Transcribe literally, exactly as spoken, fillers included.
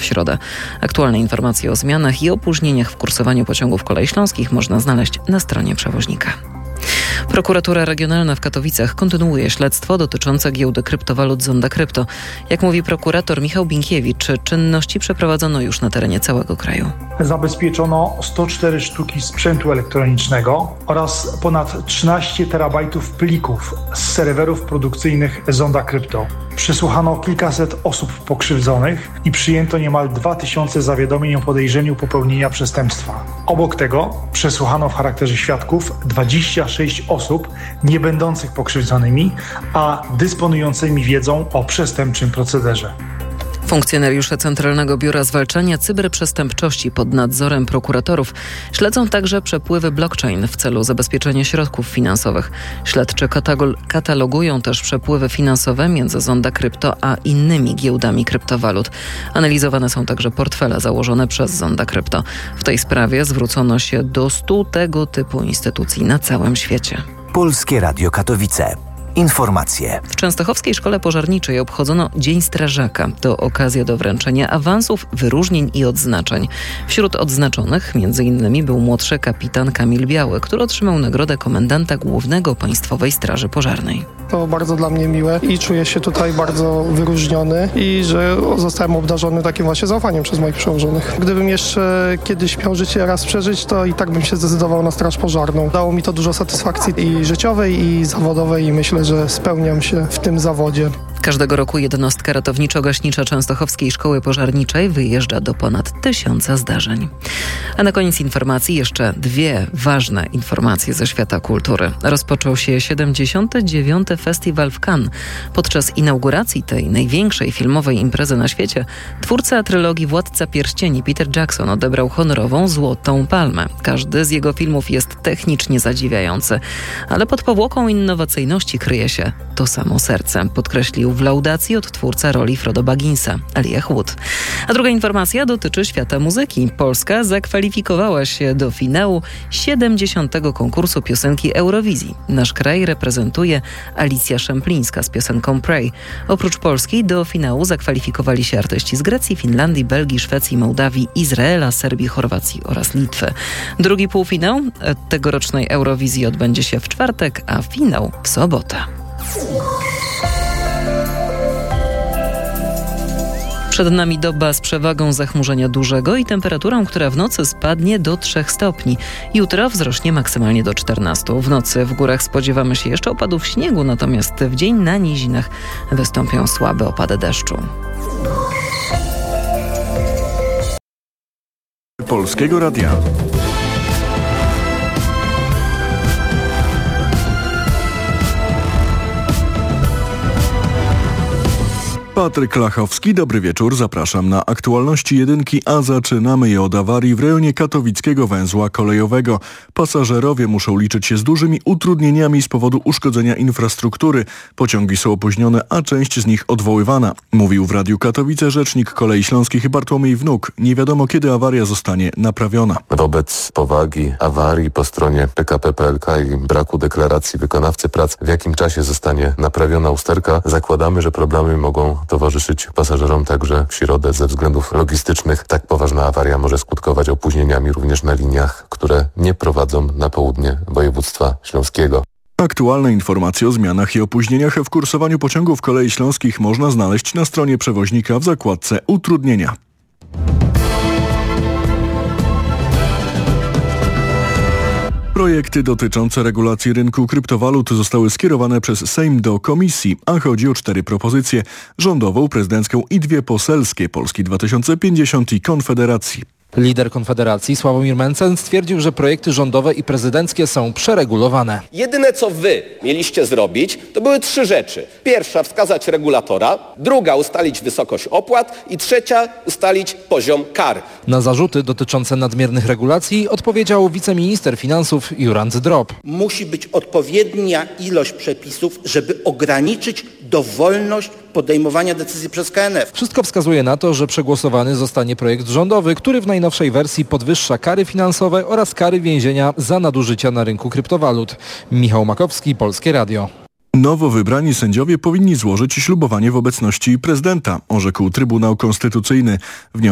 w środę. Aktualne informacje o zmianach i opóźnieniach w kursowaniu pociągów Kolei Śląskich można znaleźć na stronie przewoźnika. Prokuratura Regionalna w Katowicach kontynuuje śledztwo dotyczące giełdy kryptowalut Zonda Krypto. Jak mówi prokurator Michał Binkiewicz, czynności przeprowadzono już na terenie całego kraju. Zabezpieczono sto cztery sztuki sprzętu elektronicznego oraz ponad trzynaście terabajtów plików z serwerów produkcyjnych Zonda Krypto. Przesłuchano kilkaset osób pokrzywdzonych i przyjęto niemal dwa tysiące zawiadomień o podejrzeniu popełnienia przestępstwa. Obok tego przesłuchano w charakterze świadków dwadzieścia sześć osób nie będących pokrzywdzonymi, a dysponującymi wiedzą o przestępczym procederze. Funkcjonariusze Centralnego Biura Zwalczania Cyberprzestępczości pod nadzorem prokuratorów śledzą także przepływy blockchain w celu zabezpieczenia środków finansowych. Śledczy katalogują też przepływy finansowe między Zonda Krypto a innymi giełdami kryptowalut. Analizowane są także portfele założone przez Zonda Krypto. W tej sprawie zwrócono się do stu tego typu instytucji na całym świecie. Polskie Radio Katowice. Informacje. W Częstochowskiej Szkole Pożarniczej obchodzono Dzień Strażaka. To okazja do wręczenia awansów, wyróżnień i odznaczeń. Wśród odznaczonych między innymi był młodszy kapitan Kamil Biały, który otrzymał nagrodę komendanta głównego Państwowej Straży Pożarnej. To bardzo dla mnie miłe i czuję się tutaj bardzo wyróżniony i że zostałem obdarzony takim właśnie zaufaniem przez moich przełożonych. Gdybym jeszcze kiedyś miał życie raz przeżyć, to i tak bym się zdecydował na Straż Pożarną. Dało mi to dużo satysfakcji i życiowej, i zawodowej i myślę, że spełniam się w tym zawodzie. Każdego roku jednostka ratowniczo-gaśnicza Częstochowskiej Szkoły Pożarniczej wyjeżdża do ponad tysiąca zdarzeń. A na koniec informacji jeszcze dwie ważne informacje ze świata kultury. Rozpoczął się siedemdziesiąty dziewiąty Festiwal w Cannes. Podczas inauguracji tej największej filmowej imprezy na świecie twórca trylogii Władca Pierścieni Peter Jackson odebrał honorową Złotą Palmę. Każdy z jego filmów jest technicznie zadziwiający, ale pod powłoką innowacyjności kryje się to samo serce, podkreślił w laudacji odtwórca roli Frodo Bagginsa, Elijah Wood. A druga informacja dotyczy świata muzyki. Polska zakwalifikowała się do finału siedemdziesiątego konkursu piosenki Eurowizji. Nasz kraj reprezentuje Alicja Szemplińska z piosenką Pray. Oprócz Polski do finału zakwalifikowali się artyści z Grecji, Finlandii, Belgii, Szwecji, Mołdawii, Izraela, Serbii, Chorwacji oraz Litwy. Drugi półfinał tegorocznej Eurowizji odbędzie się w czwartek, a finał w sobotę. Przed nami doba z przewagą zachmurzenia dużego i temperaturą, która w nocy spadnie do trzech stopni. Jutro wzrośnie maksymalnie do czternastu. W nocy w górach spodziewamy się jeszcze opadów śniegu, natomiast w dzień na nizinach wystąpią słabe opady deszczu. Polskiego Radia. Patryk Lachowski, dobry wieczór, zapraszam na aktualności jedynki, a zaczynamy je od awarii w rejonie katowickiego węzła kolejowego. Pasażerowie muszą liczyć się z dużymi utrudnieniami z powodu uszkodzenia infrastruktury. Pociągi są opóźnione, a część z nich odwoływana. Mówił w Radiu Katowice rzecznik Kolei Śląskich Bartłomiej Wnuk. Nie wiadomo, kiedy awaria zostanie naprawiona. Wobec powagi awarii po stronie P K P P L K i braku deklaracji wykonawcy prac, w jakim czasie zostanie naprawiona usterka, zakładamy, że problemy mogą towarzyszyć pasażerom także w środę ze względów logistycznych. Tak poważna awaria może skutkować opóźnieniami również na liniach, które nie prowadzą na południe województwa śląskiego. Aktualne informacje o zmianach i opóźnieniach w kursowaniu pociągów Kolei Śląskich można znaleźć na stronie przewoźnika w zakładce utrudnienia. Projekty dotyczące regulacji rynku kryptowalut zostały skierowane przez Sejm do komisji, a chodzi o cztery propozycje: rządową, prezydencką i dwie poselskie, Polski dwa tysiące pięćdziesiąt i Konfederacji. Lider Konfederacji Sławomir Mencen stwierdził, że projekty rządowe i prezydenckie są przeregulowane. Jedyne, co wy mieliście zrobić, to były trzy rzeczy. Pierwsza, wskazać regulatora, druga, ustalić wysokość opłat i trzecia, ustalić poziom kar. Na zarzuty dotyczące nadmiernych regulacji odpowiedział wiceminister finansów Jurand Drop. Musi być odpowiednia ilość przepisów, żeby ograniczyć dowolność podejmowania decyzji przez K N F. Wszystko wskazuje na to, że przegłosowany zostanie projekt rządowy, który w najnowszej wersji podwyższa kary finansowe oraz kary więzienia za nadużycia na rynku kryptowalut. Michał Makowski, Polskie Radio. Nowo wybrani sędziowie powinni złożyć ślubowanie w obecności prezydenta, orzekł Trybunał Konstytucyjny.